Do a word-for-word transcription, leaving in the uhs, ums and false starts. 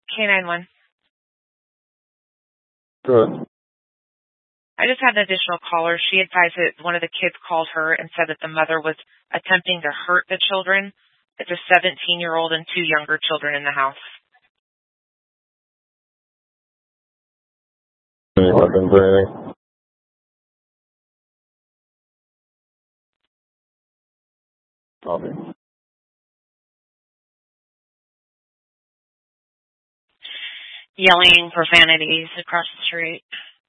K nine one. Good. I just had an additional caller. She advised that one of the kids called her and said that the mother was attempting to hurt the children. It's a seventeen-year-old and two younger children in the house. Any weapons or anything? Copy. Yelling profanities across the street.